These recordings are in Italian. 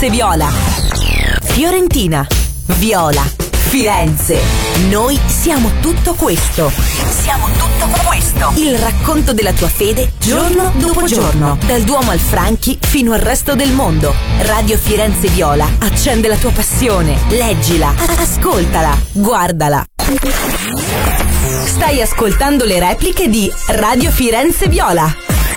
Viola, Fiorentina, Viola, Firenze. Noi siamo tutto questo. Siamo tutto questo. Il racconto della tua fede giorno dopo giorno. Dal Duomo al Franchi fino al resto del mondo. Radio Firenze Viola accende la tua passione. Leggila, ascoltala, guardala. Stai ascoltando le repliche di Radio Firenze Viola.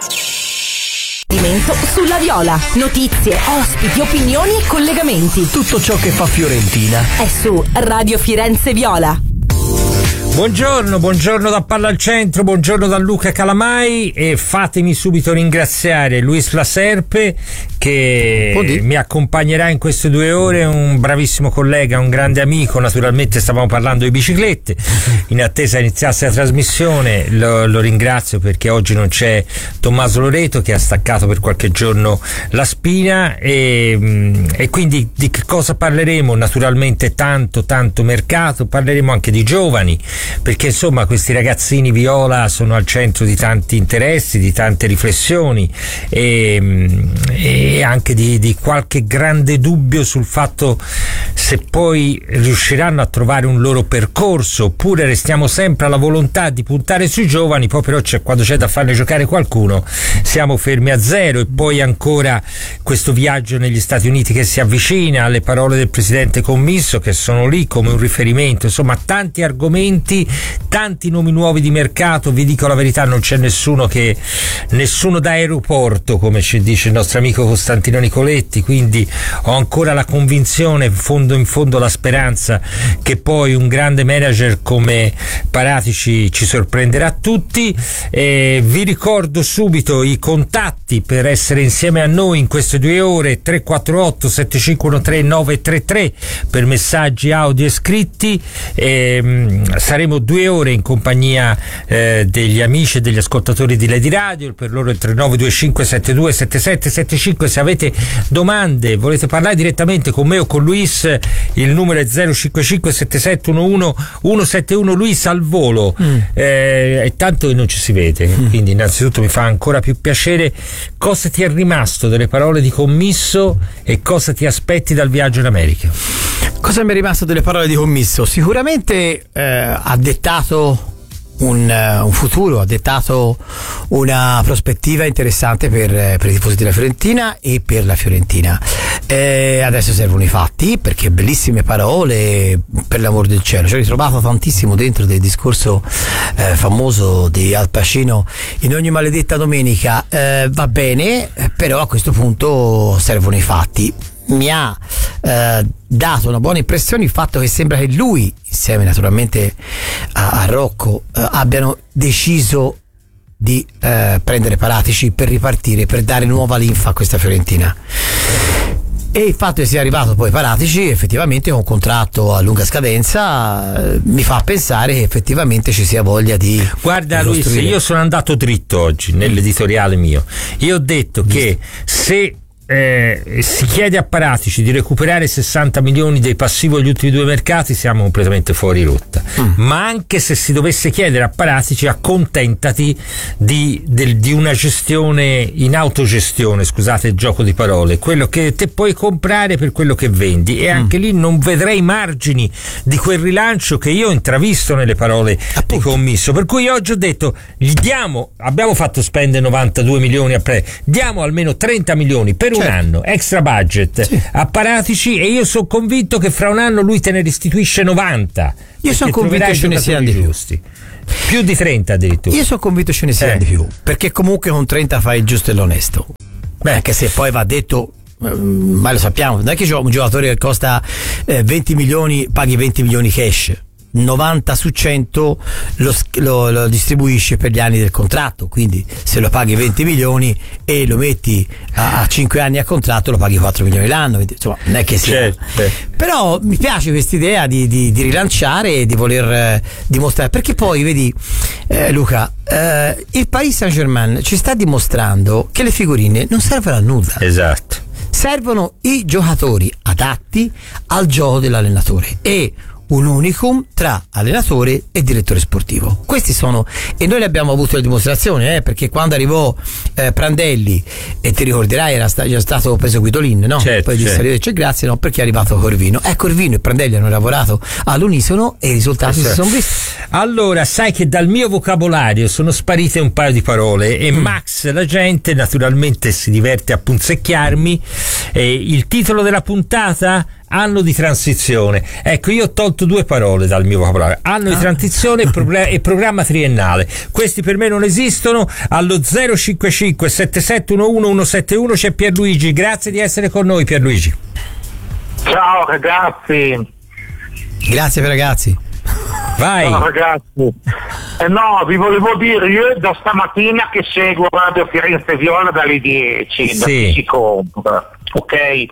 Sulla Viola, notizie, ospiti, opinioni e collegamenti. Tutto ciò che fa Fiorentina è su Radio Firenze Viola. Buongiorno da Palla al Centro, buongiorno da Luca Calamai e fatemi subito ringraziare Luis Laserpe che mi accompagnerà in queste 2 ore, un bravissimo collega, un grande amico. Naturalmente stavamo parlando di biciclette, in attesa iniziasse la trasmissione. Lo ringrazio perché oggi non c'è Tommaso Loreto che ha staccato per qualche giorno la spina e quindi di che cosa parleremo? Naturalmente tanto mercato, parleremo anche di giovani, perché insomma questi ragazzini viola sono al centro di tanti interessi, di tante riflessioni e anche di qualche grande dubbio sul fatto se poi riusciranno a trovare un loro percorso oppure restiamo sempre alla volontà di puntare sui giovani, poi però quando c'è da farne giocare qualcuno siamo fermi a zero. E poi ancora questo viaggio negli Stati Uniti che si avvicina, alle parole del presidente Commisso che sono lì come un riferimento, insomma tanti argomenti, tanti nomi nuovi di mercato. Vi dico la verità, non c'è nessuno da aeroporto, come ci dice il nostro amico Costantino Nicoletti, quindi ho ancora la convinzione, in fondo la speranza che poi un grande manager come Paratici ci sorprenderà tutti. Vi ricordo subito i contatti per essere insieme a noi in queste 2 ore: 348 7513 933 per messaggi audio e scritti. Saremo 2 ore in compagnia degli amici e degli ascoltatori di Lady Radio. Per loro il 3925 72 77 75. Se avete domande, volete parlare direttamente con me o con Luis, il numero è 055 7711 171. Luis, al volo, è tanto che non ci si vede, quindi innanzitutto mi fa ancora più piacere. Cosa ti è rimasto delle parole di Commisso e cosa ti aspetti dal viaggio in America? Cosa mi è rimasto delle parole di Commisso? Sicuramente ha dettato un futuro, ha dettato una prospettiva interessante per i tifosi della Fiorentina e per la Fiorentina. Adesso servono i fatti, perché bellissime parole, per l'amor del cielo. Ci ho ritrovato tantissimo dentro del discorso famoso di Al Pacino in ogni maledetta domenica. Va bene, però a questo punto servono i fatti. Mi ha dato una buona impressione il fatto che sembra che lui, insieme naturalmente a Rocco, abbiano deciso di prendere Paratici per ripartire, per dare nuova linfa a questa Fiorentina. E il fatto che sia arrivato poi Paratici effettivamente con un contratto a lunga scadenza mi fa pensare che effettivamente ci sia voglia di... Guarda Luis, io sono andato dritto oggi nell'editoriale mio. Io ho detto che se si chiede a Paratici di recuperare 60 milioni dei passivo degli ultimi 2 mercati, siamo completamente fuori rotta. Ma anche se si dovesse chiedere a Paratici, accontentati di una gestione in autogestione, scusate il gioco di parole, quello che te puoi comprare per quello che vendi, e anche lì non vedrei margini di quel rilancio che io ho intravisto nelle parole di Commisso. Per cui oggi ho detto abbiamo fatto spendere 92 milioni diamo almeno 30 milioni per un anno extra budget a Paratici, e io sono convinto che fra un anno lui te ne restituisce 90. Io sono convinto che ce ne siano di più di 30 addirittura. Io sono convinto ce ne siano di più, perché comunque con 30 fai il giusto e l'onesto. Anche se poi va detto, ma lo sappiamo, non è che un giocatore che costa 20 milioni paghi 20 milioni cash. 90 su 100 lo distribuisce per gli anni del contratto, quindi se lo paghi 20 milioni e lo metti a 5 anni a contratto lo paghi 4 milioni l'anno, insomma non è che sia però mi piace questa idea di rilanciare e di voler dimostrare, perché poi vedi Luca, il Paris Saint-Germain ci sta dimostrando che le figurine non servono a nulla. Esatto, servono i giocatori adatti al gioco dell'allenatore, e un unicum tra allenatore e direttore sportivo. Questi sono, e noi ne abbiamo avuto le dimostrazioni, perché quando arrivò Prandelli, e ti ricorderai era già stato preso Guidolin, no? Certo, poi disse arrivederci, grazie, no, perché è arrivato Corvino. Corvino e Prandelli hanno lavorato all'unisono e i risultati si sono visti. Allora, sai che dal mio vocabolario sono sparite un paio di parole e Max, la gente, naturalmente si diverte a punzecchiarmi. Il titolo della puntata: anno di transizione. Ecco, io ho tolto 2 parole dal mio vocabolario: anno di transizione e programma triennale. Questi per me non esistono. Allo 055 7711 171 c'è Pierluigi. Grazie di essere con noi, Pierluigi. Ciao ragazzi. Grazie ragazzi. Vai. Ciao ragazzi. No, vi volevo dire, io da stamattina che seguo Radio Firenze Viola dalle 10, da chi si compra, ok? E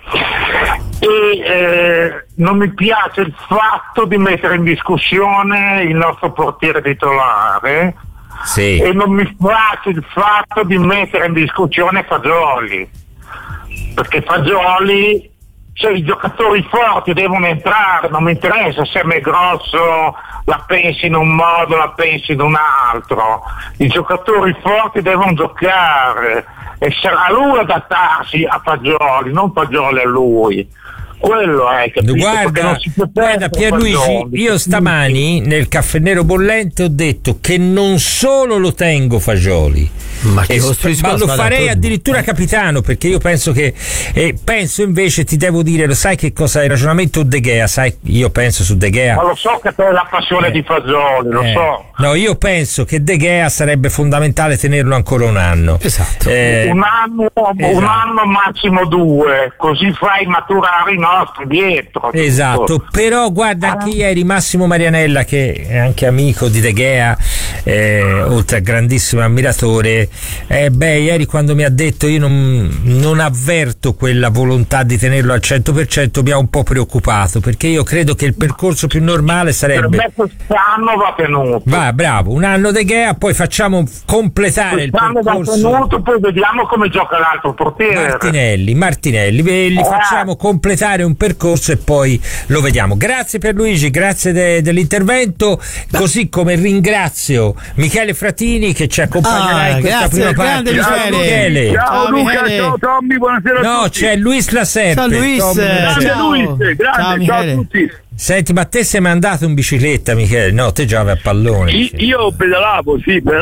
non mi piace il fatto di mettere in discussione il nostro portiere titolare, e non mi piace il fatto di mettere in discussione Fagioli, perché Fagioli, cioè i giocatori forti devono entrare, non mi interessa se è grosso, la pensi in un modo, la pensi in un altro, i giocatori forti devono giocare e sarà lui adattarsi a Fagioli, non Fagioli a lui. Quello è, capito? Guarda Pierluigi, io stamani nel Caffè Nero Bollente ho detto che non solo lo tengo Fagioli, ma lo farei addirittura capitano, perché io penso che penso invece, ti devo dire, lo sai che cosa è il ragionamento De Gea, sai, io penso su De Gea, ma lo so che te la passione di Fagioli, lo so. No, io penso che De Gea sarebbe fondamentale tenerlo ancora un anno. Esatto. Un anno massimo 2, così fai maturare i nostri dietro. Esatto, però guarda, anche ieri Massimo Marianella, che è anche amico di De Gea, oltre a grandissimo ammiratore, ieri quando mi ha detto io non avverto quella volontà di tenerlo al 100%, mi ha un po' preoccupato, perché io credo che il percorso più normale sarebbe, per me quest'anno va tenuto, bravo, un anno De Gea, poi facciamo completare quest'anno il percorso, va tenuto, poi vediamo come gioca l'altro portiere Martinelli, li facciamo completare un percorso e poi lo vediamo. Grazie Pierluigi, grazie dell'intervento, così come ringrazio Michele Fratini che ci accompagnerà in questa prima parte. Ciao Michele. Ciao Luca, ciao Tommy, buonasera a tutti. C'è Luis Laserpe. Ciao Luis. Grande, ciao a tutti. Senti, ma te sei mandato in bicicletta, Michele? No, te giocavi a pallone. Io pedalavo,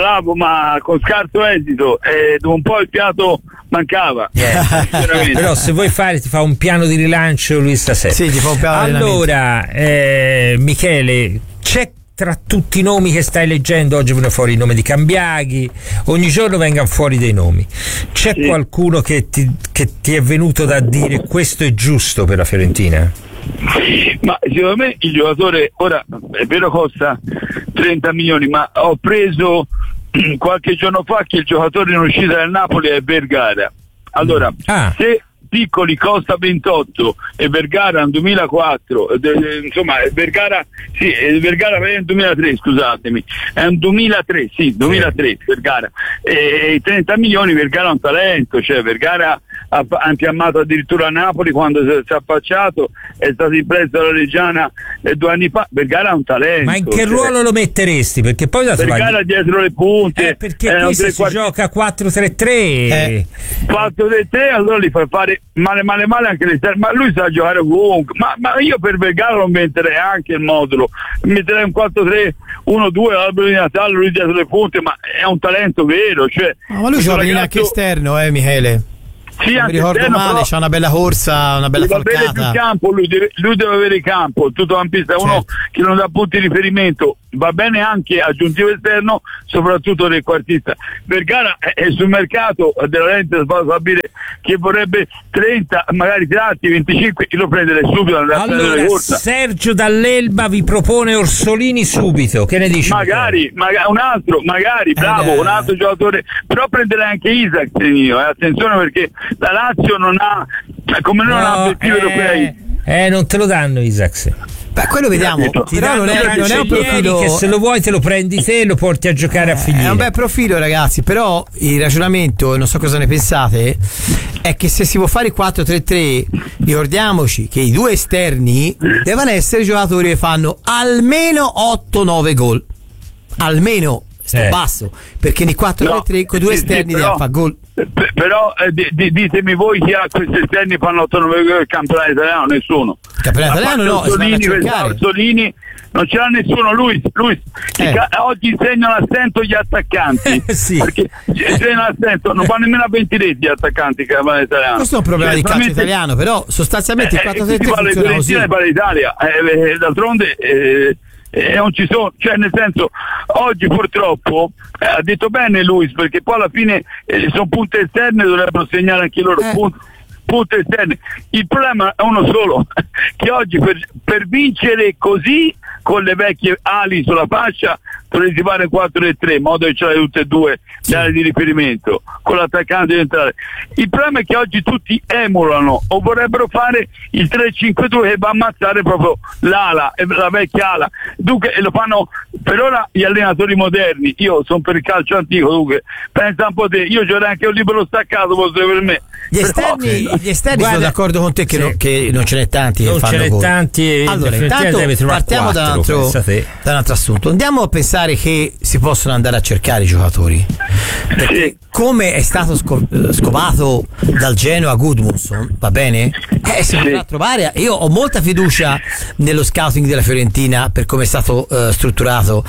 ma con scarso esito, e dopo un po' il fiato mancava. Però se vuoi ti fa un piano di rilancio Luis Laserpe. Sì, ti fa un piano di rilancio. Allora, Michele, c'è tra tutti i nomi che stai leggendo, oggi viene fuori il nome di Cambiaghi, ogni giorno vengono fuori dei nomi, c'è qualcuno che ti è venuto da dire questo è giusto per la Fiorentina? Ma secondo me il giocatore, ora è vero costa 30 milioni, ma ho preso qualche giorno fa che il giocatore in uscita del Napoli è Vergara. Allora, se Piccoli costa 28 e Vergara nel 2004, insomma Vergara è nel 2003, scusatemi, è un 2003 Vergara, e 30 milioni. Vergara è un talento, cioè Vergara ha antiamato addirittura a Napoli quando si è affacciato, è stato in prestito alla Reggiana 2 anni fa. Vergara è un talento. Ma in che ruolo lo metteresti? Perché poi Vergara dietro le punte, perché qui se si gioca 4-3-3 4-3-3, allora li fai fare male anche l'esterno, ma lui sa giocare ovunque, ma io per Vergara lo metterei anche il modulo, metterei un 4-3-1-2 all'albero di Natale, lui dietro le punte, ma è un talento vero, cioè, ma lui gioca anche esterno, Michele. Sì, non mi ricordo male, c'ha una bella corsa, una bella falcata. Più campo, lui deve avere il campo, il tuttocampista, uno che non dà punti di riferimento, va bene anche aggiuntivo esterno, soprattutto del quartista. Vergara è sul mercato della lente svalsabile che vorrebbe 30, magari 25, lo prendere subito. Allora Sergio dall'Elba vi propone Orsolini subito, che ne dici? Magari un altro, bravo, un altro giocatore, però prenderei anche Isaac, attenzione, perché la Lazio non ha, come non ha obiettivi europei. Non te lo danno Isaac. Beh, quello vediamo. Però non è un profilo che se lo vuoi te lo prendi te e lo porti a giocare a Filiera. È un bel profilo, ragazzi. Però il ragionamento, non so cosa ne pensate, è che se si può fare 4-3-3, ricordiamoci che i due esterni devono essere giocatori che fanno almeno 8-9 gol. Almeno basso, perché nei 4-3-3 con due esterni devono fare gol. Però ditemi voi chi ha questi esterni fanno 8-9 gol del campionato italiano? Nessuno. Il campionato italiano no, Orsolini, non ce l'ha nessuno. Lui oggi insegnano a stento gli attaccanti perché insegnano a stento, non fanno nemmeno a 20 reti gli attaccanti che campionato italiano. Questo è un problema di calcio italiano, però sostanzialmente il 4-3-3 funziona così. Parla Italia, d'altronde non ci sono, cioè nel senso, oggi purtroppo ha detto bene Luis, perché poi alla fine sono punte esterne, dovrebbero segnare anche loro punte esterne. Il problema è uno solo, che oggi per vincere così con le vecchie ali sulla fascia dovresti fare 4-3, in modo che ce l'hai tutte e due le aree di riferimento con l'attaccante centrale. Il problema è che oggi tutti emulano o vorrebbero fare il 3-5-2 che va a ammazzare proprio l'ala, la vecchia ala. Dunque lo fanno per ora gli allenatori moderni. Io sono per il calcio antico, dunque pensa un po' te, io c'era anche un libero staccato, fosse per me. Gli esterni sono d'accordo con te che non ce n'è tanti che fanno gol. Allora intanto partiamo da un altro assunto. Andiamo a pensare che si possono andare a cercare i giocatori, perché come è stato scovato dal Genoa Gudmundsson, va bene? Si potrà trovare. Io ho molta fiducia nello scouting della Fiorentina per come è stato strutturato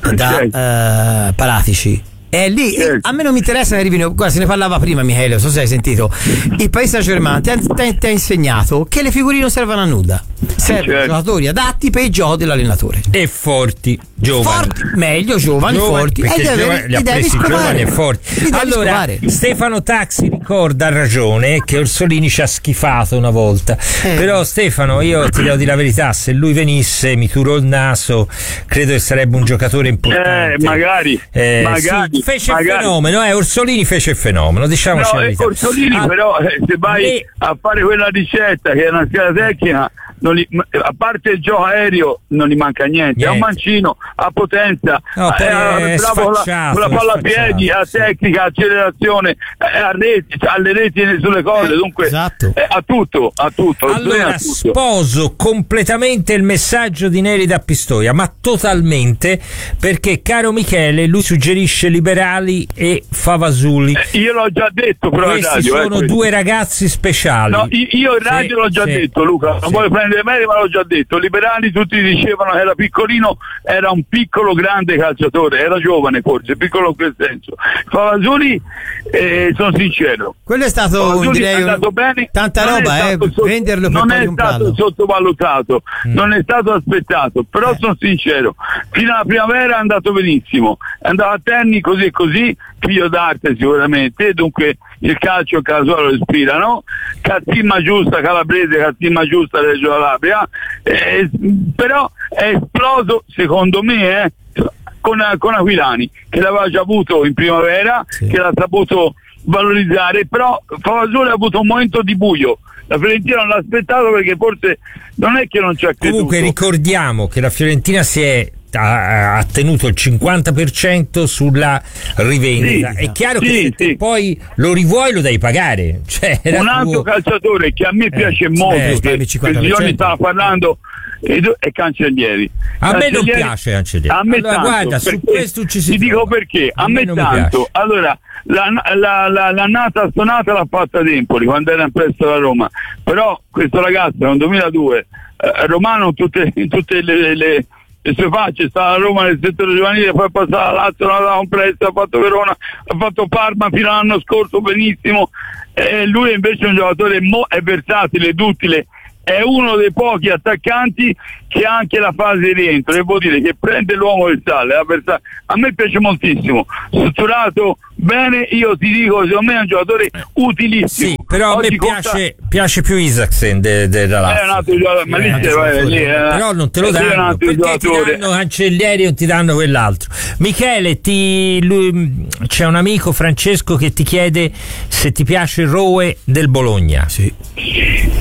da Paratici. E lì a me non mi interessa che arrivino. Guarda, se ne parlava prima, Michele, non so se hai sentito. Il Paris Saint-Germain ti ha insegnato che le figurine non servono a nulla, servono giocatori adatti per il gioco dell'allenatore e forti, giovani, meglio giovani, forti, e li ha presi giovani e forti. Allora Stefano Taxi ricorda, ha ragione, che Orsolini ci ha schifato una volta, però Stefano, io ti devo dire la verità, se lui venisse mi turo il naso, credo che sarebbe un giocatore importante. Magari fece il fenomeno, Orsolini fece il fenomeno, diciamoci la verità. Orsolini però se vai a fare quella ricetta che è una scheda tecnica, a parte il gioco aereo non gli manca niente. È un mancino, ha potenza, bravo con la palla a piedi, ha tecnica, accelerazione, ha le reti sulle cose, dunque ha tutto. Allora sposo completamente il messaggio di Neri da Pistoia, ma totalmente, perché caro Michele, lui suggerisce Liberali e Favasuli. Io l'ho già detto, però questi sono due ragazzi speciali. No, io in radio l'ho già detto, Luca, non voglio prendere merito, ma l'ho già detto. Liberali tutti dicevano che era piccolino, era un piccolo grande calciatore, era giovane forse, piccolo in quel senso. Favasuli, sono sincero, quello è stato bene, tanta roba, venderlo per non è stato sottovalutato, non è stato aspettato, però sono sincero, fino alla primavera è andato benissimo, è andato a Terni così e così, figlio d'arte sicuramente, dunque il calcio casuale lo ispirano, cazzimma giusta calabrese, cazzimma giusta Reggio Calabria, però è esploso secondo me con Aquilani, che l'aveva già avuto in primavera, che l'ha saputo valorizzare, però Favasoli ha avuto un momento di buio. La Fiorentina non l'ha aspettato perché forse non è che non ci ha creduto. Comunque ricordiamo che la Fiorentina ha tenuto il 50% sulla rivendita. È chiaro che se poi lo rivuoi lo devi pagare. Un altro calciatore che a me piace molto, che giorni stava parlando, è Cancellieri. A me non piace Cancellieri. A me tanto, guarda, su questo ci si dico perché a me tanto. Allora, l'annata stonata l'ha fatta ad Empoli quando era in prestito alla Roma, però questo ragazzo nel 2002 romano in tutte le sue facce, stava a Roma nel settore giovanile, poi è passato alla Lazio, non aveva un prestito, ha fatto Verona, ha fatto Parma fino all'anno scorso benissimo, lui invece è un giocatore è versatile, è duttile, è uno dei pochi attaccanti che ha anche la fase di rientro, e vuol dire che prende l'uomo che sale. A me piace moltissimo, strutturato bene, io ti dico, secondo me è un giocatore utilissimo. Sì, però oggi a me piace più Isaacsen della Lazio. È un altro giocatore, ma lì però non te lo danno, perché ti danno Cancellieri o ti danno quell'altro. Michele, c'è un amico, Francesco, che ti chiede se ti piace il Rowe del Bologna. Sì.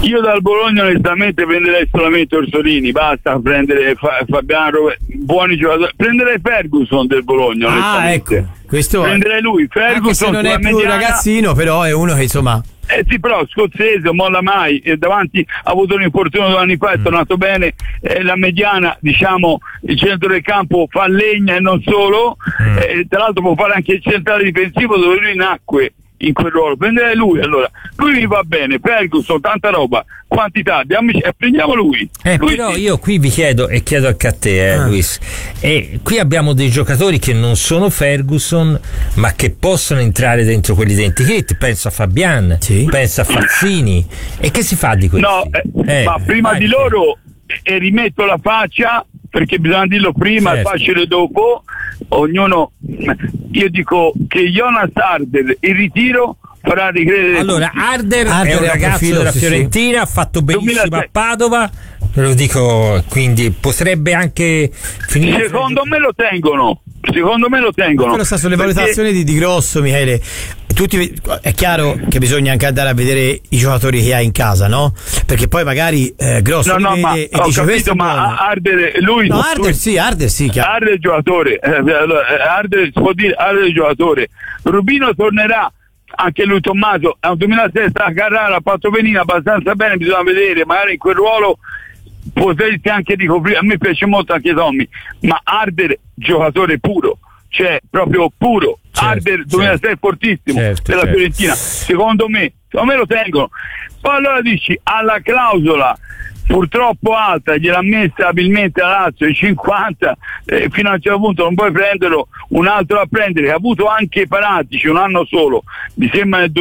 Io dal Bologna onestamente prenderei solamente Orsolini, basta prendere Fabiano, buoni giocatori. Prenderei Ferguson del Bologna onestamente. Ecco, questo prenderei lui, Ferguson, anche se non è più un ragazzino, però è uno che insomma sì, però scozzese, non molla mai, davanti ha avuto un infortunio 2 anni fa, è tornato bene, la mediana, diciamo, il centro del campo fa legna e non solo, tra l'altro può fare anche il centrale difensivo dove lui nacque in quel ruolo. Prenderei lui, allora lui mi va bene, Ferguson, tanta roba, quantità, prendiamo lui. Però io qui vi chiedo, e chiedo anche a te, Luis, qui abbiamo dei giocatori che non sono Ferguson ma che possono entrare dentro quell'identichetti, penso a Fabian, penso a Fazzini, e che si fa di questo? Ma prima di loro rimetto la faccia, perché bisogna dirlo prima, certo, facile dopo, ognuno. Io dico che Jonas Harder in ritiro farà ricredere. Allora Harder è un ragazzo della Fiorentina, ha fatto benissimo 2006. A Padova, ve lo dico, quindi potrebbe anche finire. Secondo me lo tengono. Però sta sulle valutazioni di Grosso, Michele. È chiaro che bisogna anche andare a vedere i giocatori che hai in casa, no? Perché poi magari Grosso vede e dice questo, ma Harder sì, chiaro. Harder è giocatore, Harder si può dire, Harder è giocatore. Rubino tornerà, anche lui Tommaso è un 2006, sta Carrara, ha fatto venire abbastanza bene, bisogna vedere, magari in quel ruolo potresti anche ricoprire. A me piace molto anche Tommy, ma Harder giocatore puro, cioè proprio puro, certo, Harder 2006 fortissimo, della Fiorentina, secondo me lo tengono. Poi allora dici, alla clausola purtroppo alta, gliel'ha messa abilmente la Lazio, i 50, fino a un certo punto non puoi prenderlo, un altro a prendere, che ha avuto anche Paratici un anno solo, mi sembra nel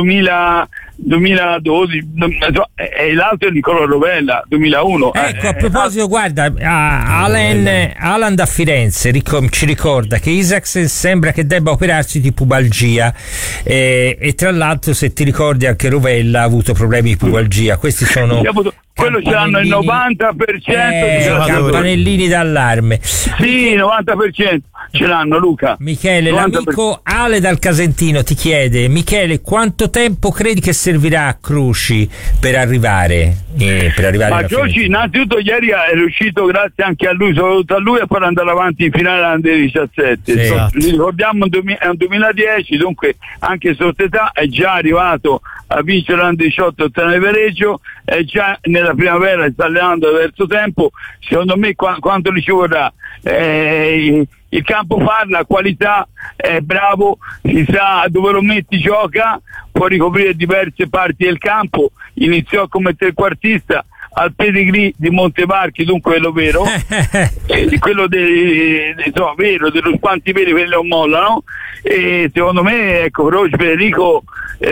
2012, e l'altro è Nicola Rovella 2001. Ecco, a proposito, guarda, Alan da Firenze ci ricorda che Isaksen sembra che debba operarsi di pubalgia, e tra l'altro, se ti ricordi, anche Rovella ha avuto problemi di pubalgia. Questi sono quello ce l'hanno il 90% di campanellini d'allarme. Sì, 90% ce l'hanno, Luca. Michele, l'amico Ale dal Casentino ti chiede: Michele, quanto tempo credi che servirà a Cruci per arrivare? Ma Cruci innanzitutto ieri è riuscito, grazie anche a lui, soprattutto a lui, a far andare avanti in finale all'Under 17. Sì. Ricordiamo è un 2010, dunque anche sotto età è già arrivato a vincere l'Under 18 ottenere Vereggio, è già nella primavera, sta allenando da diverso tempo. Secondo me quanto gli ci vorrà? Il campo parla, qualità, è bravo, si sa dove lo metti, gioca, può ricoprire diverse parti del campo, iniziò come trequartista al pedigree di Montevarchi, dunque quello vero, quello vero, dello quanti veri quelli non mollano, e secondo me, ecco, Roche Federico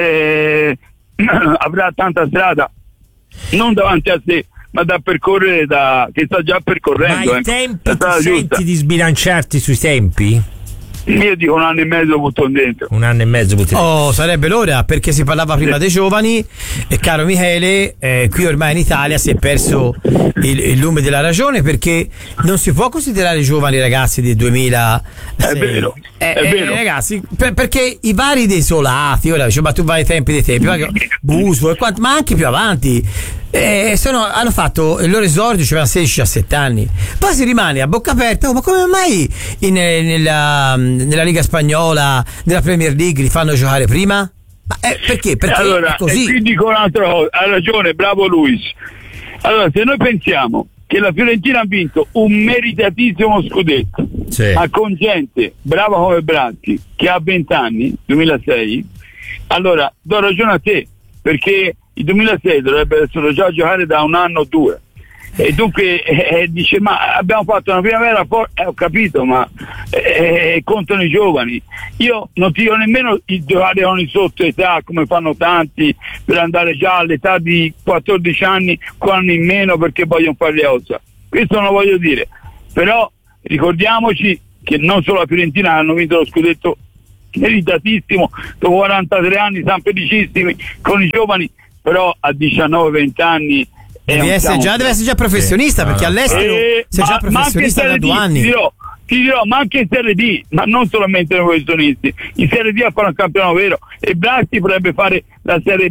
avrà tanta strada, non davanti a sé, ma da percorrere, che sta già percorrendo. Ma i tempi, ti senti di sbilanciarti sui tempi? Io dico 1 anno e mezzo butto dentro. 1 anno e mezzo butto dentro. Oh, sarebbe l'ora, perché si parlava prima dei giovani, e caro Michele, qui ormai in Italia si è perso il lume della ragione, perché non si può considerare giovani i ragazzi del 2000. È vero, è vero. Ragazzi, perché i vari desolati, ora dice, ma tu vai ai tempi dei tempi, Buso e quanto, ma anche più avanti, hanno fatto il loro esordio, c'erano 16-17 anni, poi si rimane a bocca aperta. Ma come mai nella Liga Spagnola, nella Premier League li fanno giocare prima? Ma perché? Perché allora, è così. E qui dico un'altra cosa, ha ragione, bravo Luis. Allora, se noi pensiamo che la Fiorentina ha vinto un meritatissimo scudetto, ma con gente brava come Branchi, che ha 20 anni, 2006, allora do ragione a te, perché il 2006 dovrebbe essere già a giocare da 1 anno o 2, e dunque dice, ma abbiamo fatto una primavera forte, ho capito, ma contano i giovani. Io non ti dico nemmeno i giocare con i sotto età, come fanno tanti, per andare già all'età di 14 anni, 4 anni in meno, perché vogliono fare le ossa. Questo non lo voglio dire, però ricordiamoci che non solo la Fiorentina hanno vinto lo scudetto meritatissimo dopo 43 anni, siamo felicissimi con i giovani, però a 19-20 anni deve essere già professionista, perché all'estero sei già professionista da 2 anni. Ti dirò, ma anche in Serie D, ma non solamente nei professionisti, in Serie D a fare un campionato vero, e Bratti potrebbe fare la Serie B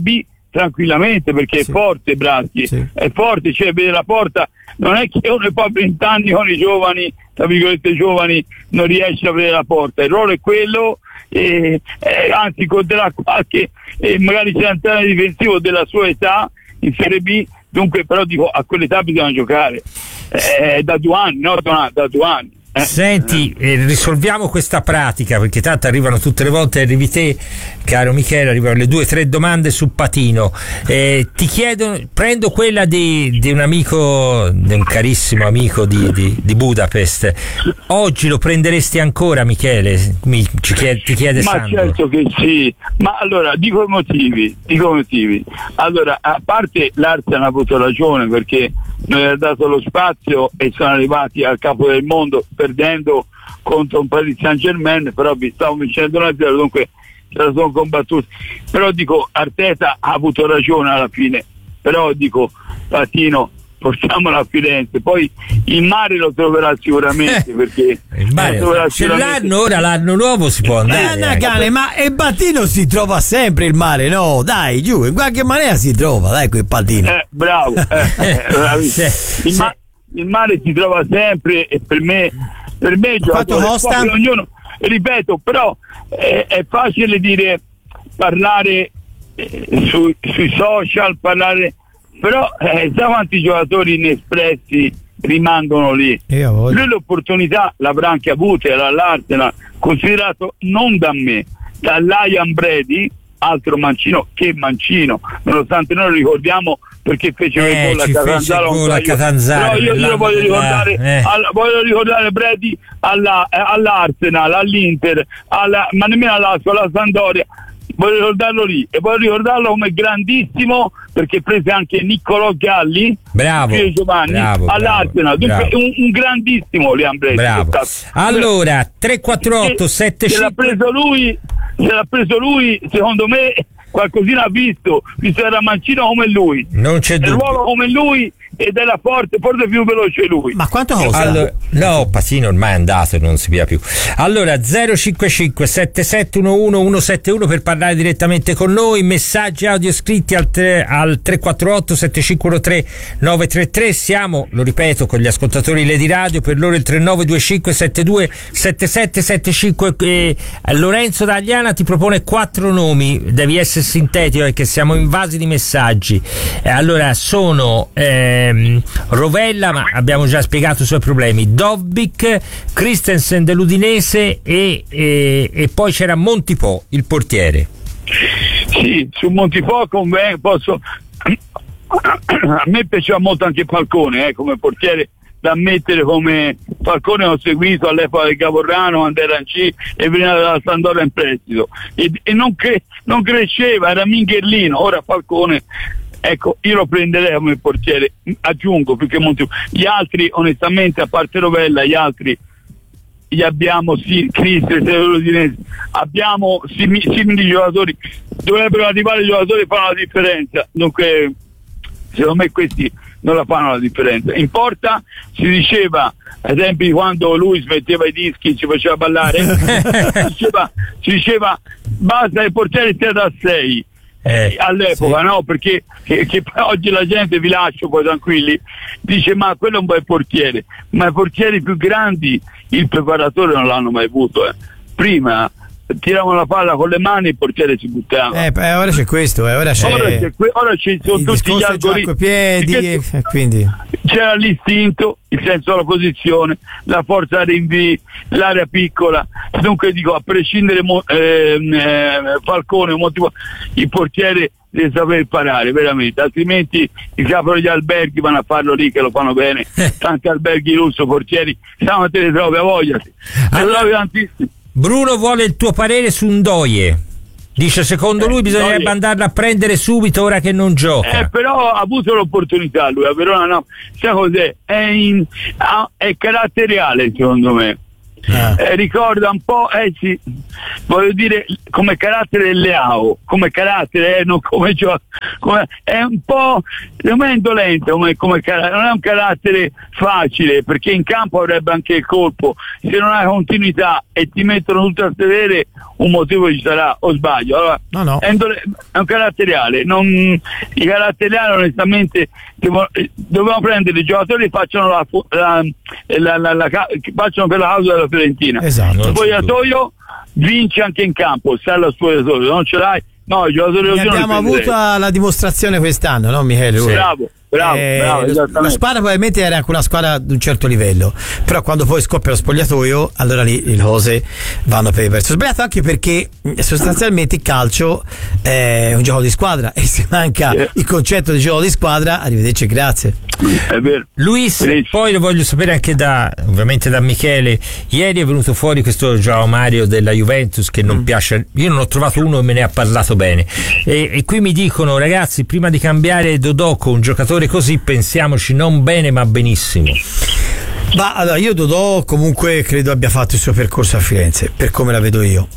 tranquillamente, perché è forte Braschi, è forte, cioè vede la porta, non è che uno poi a 20 anni con i giovani, tra virgolette giovani, non riesce a vedere la porta, il ruolo è quello, anzi conterà qualche magari centrale difensivo della sua età in Serie B, dunque però dico a quell'età bisogna giocare, da 2 anni, no? Da 2 anni. Senti, risolviamo questa pratica, perché tanto arrivano tutte le volte, arrivi te, caro Michele, arrivano le 2 o 3 domande su Patino. Ti chiedo, prendo quella di un amico, di un carissimo amico di Budapest. Oggi lo prenderesti ancora, Michele? Ti chiede Ma Sandro. certo che sì, ma allora dico i motivi. Allora, a parte l'Arsenal ha avuto ragione, perché non ha dato lo spazio e sono arrivati al capo del mondo perdendo contro un Paris Saint-Germain, però vi stavo vincendo 1-0, dunque se la sono combattuti. Però dico, Arteta ha avuto ragione alla fine, però dico, Patino, portiamolo a Firenze, poi il mare lo troverà sicuramente, perché il mare l'anno nuovo si può andare, ma e Patino si trova sempre il mare, no dai, giù, in qualche maniera si trova, dai, quel Patino, bravo, il mare si trova sempre, e per me quanto costa? Ognuno, ripeto, però è facile dire, parlare sui social, parlare, però sai quanti giocatori inespressi rimangono lì. Lui l'opportunità l'avrà anche avuta, era all'Arsenal, considerato non da me, da Liam Brady, altro mancino, nonostante noi lo ricordiamo perché fece il gol a Catanzaro, però io voglio ricordare Brady all'Arsenal, all'Inter, ma nemmeno alla Sampdoria. Voglio ricordarlo lì, e voglio ricordarlo come grandissimo, perché prese anche Niccolò Galli, Giovanni, all'Arsenal, un grandissimo Liam Brady. Allora 348 75 se l'ha preso lui, secondo me qualcosina ha visto era mancino come lui, non c'è dubbio, il ruolo come lui, ed era forse più veloce lui. Ma quanto costa? Allora, no, Patino ormai è andato e non si via più. Allora 055 7711 171 per parlare direttamente con noi, messaggi audio scritti al 348 7513 933. Siamo, lo ripeto, con gli ascoltatori Lady Radio, per loro il 3925 72 7775. Lorenzo Dagliana ti propone 4 nomi, devi essere sintetico perché siamo invasi di messaggi. Allora sono Rovella, ma abbiamo già spiegato i suoi problemi, Dovbyk, Christensen dell'Udinese e poi c'era Montipò, il portiere. Sì, su Montipò posso a me piaceva molto anche Falcone come portiere, da ammettere, come Falcone ho seguito all'epoca del Gavorrano quando era in C e veniva dalla Sampdoria in prestito e non cresceva, era mingherlino. Ora Falcone, ecco, io lo prenderei come portiere, aggiungo più che Montipò. Gli altri, onestamente, a parte Rovella, gli altri gli abbiamo abbiamo simili giocatori, dovrebbero arrivare i giocatori che fanno la differenza, dunque secondo me questi non la fanno la differenza. In porta si diceva, ad esempio, quando lui smetteva i dischi, ci faceva ballare, si diceva basta il portiere sia da 6. All'epoca, sì. No, perché che oggi la gente, vi lascio poi tranquilli, dice ma quello è un bel portiere, ma i portieri più grandi il preparatore non l'hanno mai avuto. Prima tiravano la palla con le mani, il portiere si buttava. Ora c'è questo, ora ci sono tutti gli algoritmi, piedi, quindi c'era l'istinto, il senso della posizione, la forza dei rinvii, l'area piccola. Dunque dico, a prescindere Falcone, il portiere deve saper parare veramente, altrimenti i capo degli alberghi vanno a farlo lì, che lo fanno bene. Tanti alberghi lusso, portieri, siamo te le trovi, a voglia, trovi tantissimi. Bruno vuole il tuo parere su Ndoye. Dice, secondo lui bisognerebbe andarlo a prendere subito ora che non gioca. Però ha avuto l'opportunità lui, a Verona no. Sai cos'è? È caratteriale, secondo me. ricorda un po', sì, voglio dire, come carattere Leao, come carattere, non come è un po', non è indolente come carattere, non è un carattere facile, perché in campo avrebbe anche il colpo, se non hai continuità e ti mettono tutte a sedere, un motivo ci sarà, o sbaglio? Allora, no. È un caratteriale, i caratteriali onestamente dobbiamo prendere i giocatori che facciano facciano per la causa della Fiorentina. Esatto. Il spogliatoio vince anche in campo, sta allo spogliatoio, non ce l'hai? No, i giocatori ne abbiamo avuto la dimostrazione quest'anno, no Michele? Bravo, la squadra probabilmente era anche una squadra di un certo livello, però quando poi scoppia lo spogliatoio, allora lì le cose vanno per il verso sbagliato, anche perché sostanzialmente il calcio è un gioco di squadra e se manca il concetto di gioco di squadra, arrivederci e grazie. È vero. Luis, poi lo voglio sapere anche ovviamente da Michele. Ieri è venuto fuori questo João Mario della Juventus che non piace, io non ho trovato uno che me ne ha parlato bene, e qui mi dicono: ragazzi, prima di cambiare Dodò con un giocatore così pensiamoci non bene ma benissimo. Ma allora, io Dodò comunque credo abbia fatto il suo percorso a Firenze, per come la vedo io.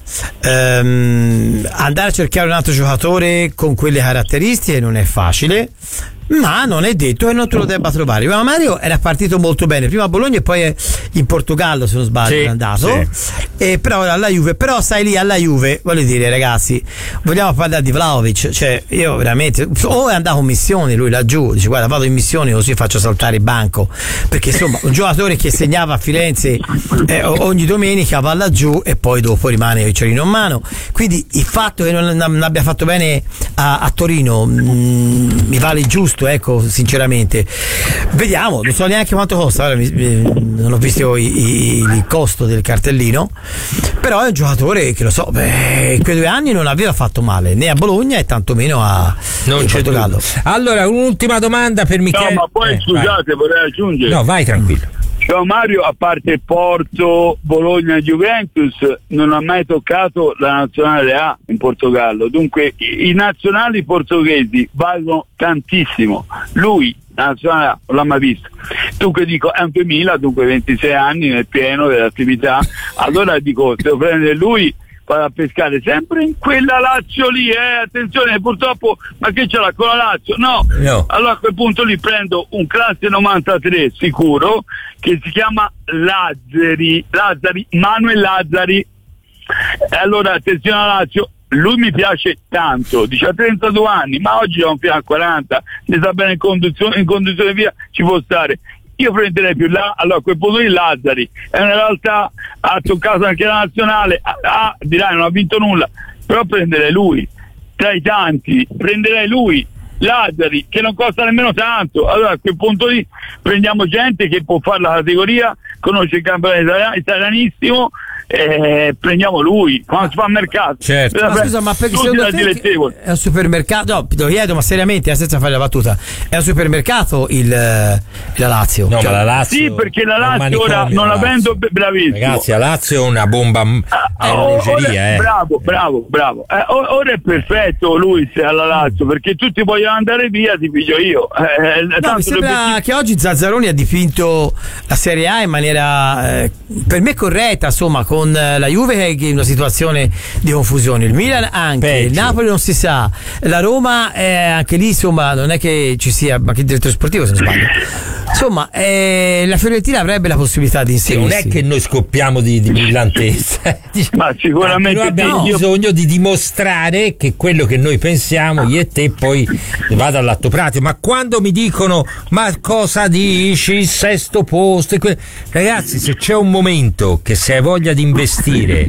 Andare a cercare un altro giocatore con quelle caratteristiche non è facile, ma non è detto che non te lo debba trovare. Ma Mario era partito molto bene prima a Bologna e poi in Portogallo, se non sbaglio, è andato, però alla Juve. Però stai lì alla Juve, voglio dire, ragazzi, vogliamo parlare di Vlahovic, cioè io veramente, o è andato in missione lui laggiù, dice guarda vado in missione così faccio saltare il banco, perché insomma un giocatore che segnava a Firenze ogni domenica va laggiù e poi dopo rimane il cerino in mano, quindi il fatto che non abbia fatto bene a Torino mi vale giusto, ecco, sinceramente. Vediamo, non so neanche quanto costa, ora non ho visto il costo del cartellino, però è un giocatore che lo so, in quei 2 anni non aveva fatto male né a Bologna e tantomeno a Portogallo. Allora, un'ultima domanda per Michele. No, ma poi scusate, vorrei aggiungere. No, vai tranquillo. João Mario, a parte Porto, Bologna e Juventus, non ha mai toccato la nazionale A in Portogallo, dunque i nazionali portoghesi valgono tantissimo. Lui la nazionale A non l'ha mai visto, dunque dico è un 2000, dunque 26 anni nel pieno dell'attività, allora dico se lo prende lui vado a pescare sempre in quella Lazio lì, attenzione, purtroppo, ma che ce l'ha con la Lazio? No. Allora a quel punto lì prendo un classe 93 sicuro che si chiama Manuel Lazzari, e allora attenzione alla Lazio, lui mi piace tanto, dice a 32 anni, ma oggi è un fianco a 40, ne sta bene in condizione via, ci può stare. Io prenderei più là, allora a quel punto di Lazzari è una realtà, ha toccato anche la nazionale, dirai non ha vinto nulla, però prenderei lui, tra i tanti, prenderei lui, Lazzari, che non costa nemmeno tanto, allora a quel punto lì prendiamo gente che può fare la categoria, conosce il campionato italianissimo, prendiamo lui quando si fa il mercato. Certo. Ma scusa, ma perché secondo te è un supermercato? No, te lo chiedo, ma seriamente, senza fare la battuta, è un supermercato la Lazio? No, ma la Lazio, sì, perché la Lazio ora non la vendo, bravissimo. Ragazzi, la Lazio è una bomba a orologeria. Bravo. Ora è perfetto lui se alla Lazio, perché tutti vogliono andare via, ti piglio io. No, mi sembra che oggi Zazzaroni ha dipinto la Serie A in maniera per me corretta, insomma, con la Juve che è in una situazione di confusione, il Milan anche, peggio. Il Napoli non si sa, la Roma anche lì insomma non è che ci sia, ma che il direttore sportivo se non sbaglio, insomma la Fiorentina avrebbe la possibilità di inserirsi. Non è che noi scoppiamo di brillantezza, ma sicuramente noi abbiamo bisogno di dimostrare che quello che noi pensiamo io e te poi vada all'atto pratico. Ma quando mi dicono ma cosa dici, il sesto posto, ragazzi, se c'è un momento che se hai voglia di investire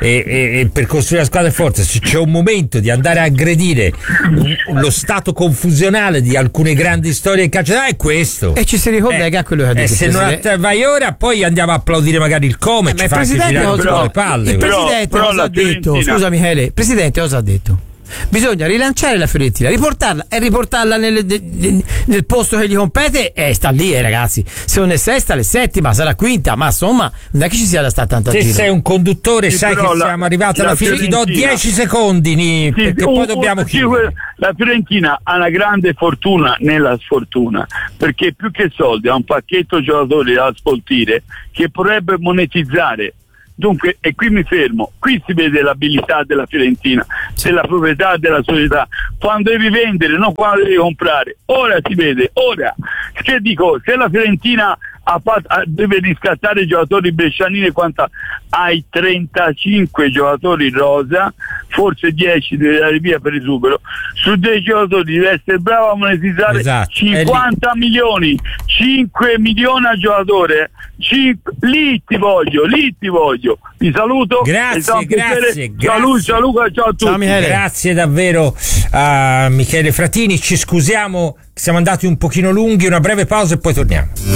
e per costruire la squadra forte, se c'è un momento di andare a aggredire lo stato confusionale di alcune grandi storie in calcio, è questo, e ci si ricollega a quello che ha detto se non vai ora poi andiamo a applaudire magari il come, ci fa anche girare un po' le palle. Il presidente cosa ha detto? Scusa Michele, il presidente cosa ha detto? Bisogna rilanciare la Fiorentina, riportarla nel posto che gli compete, e sta lì, ragazzi. Se non è sesta, è settima, sarà quinta, ma insomma non è che ci sia da stare tanta giro. Se sei un conduttore sai che siamo arrivati alla fine, ti do 10 secondi perché poi dobbiamo chiudere. La Fiorentina ha una grande fortuna nella sfortuna, perché più che soldi ha un pacchetto giocatori da sfoltire che potrebbe monetizzare Dunque, e qui mi fermo, qui si vede l'abilità della Fiorentina, della proprietà della società, quando devi vendere, non quando devi comprare. Ora si vede, ora, che dico, se la Fiorentina deve riscattare i giocatori brescianini, quanto hai 35 giocatori rosa, forse 10 deve dare via per esubero, su 10 giocatori deve essere bravo a monetizzare, esatto. 50 milioni, 5 milioni a giocatore, lì ti voglio, vi saluto, grazie. Ciao Luca, ciao a tutti. Ciao Michele. Grazie davvero a Michele Fratini, ci scusiamo, siamo andati un pochino lunghi, una breve pausa e poi torniamo.